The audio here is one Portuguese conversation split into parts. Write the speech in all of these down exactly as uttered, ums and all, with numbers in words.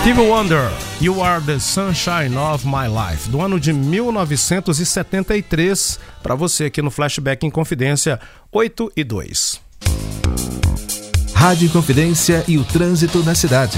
Stevie Wonder, You Are the Sunshine of My Life, do ano de mil novecentos e setenta e três, para você aqui no Flashback Inconfidência oito e dois. Rádio Inconfidência e o trânsito na cidade.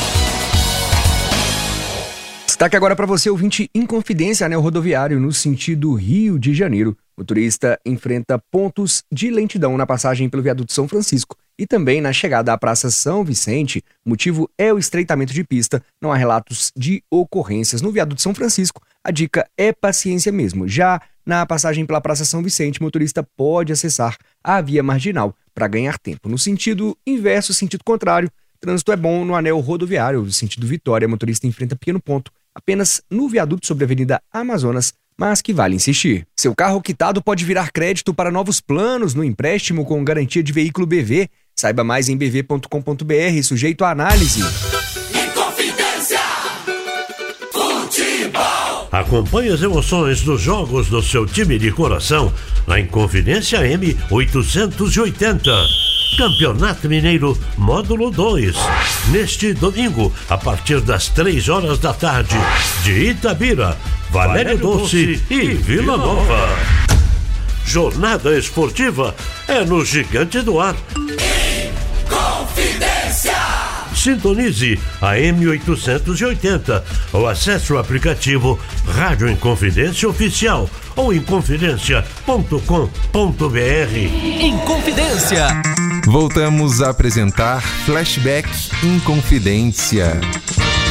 Destaque agora para você, ouvinte Inconfidência, anel rodoviário no sentido Rio de Janeiro. O motorista enfrenta pontos de lentidão na passagem pelo viaduto São Francisco e também na chegada à Praça São Vicente. O motivo é o estreitamento de pista. Não há relatos de ocorrências no viaduto São Francisco. A dica é paciência mesmo. Já na passagem pela Praça São Vicente, o motorista pode acessar a via marginal para ganhar tempo. No sentido inverso, sentido contrário, trânsito é bom no anel rodoviário. No sentido Vitória, o motorista enfrenta pequeno ponto apenas no viaduto sobre a Avenida Amazonas, mas que vale insistir. Seu carro quitado pode virar crédito para novos planos no empréstimo com garantia de veículo B V. Saiba mais em b v ponto com ponto b r, sujeito à análise. Inconfidência Futebol. Acompanhe as emoções dos jogos do seu time de coração na Inconfidência M oitocentos e oitenta. Campeonato Mineiro Módulo dois. Neste domingo, a partir das três horas da tarde, de Itabira, Valério Doce e Vila Nova. Jornada esportiva é no Gigante do Ar. Inconfidência. Sintonize a M oitocentos e oitenta ou acesse o aplicativo Rádio Inconfidência Oficial ou inconfidência ponto com ponto b r. Inconfidência. Voltamos a apresentar Flashback Inconfidência.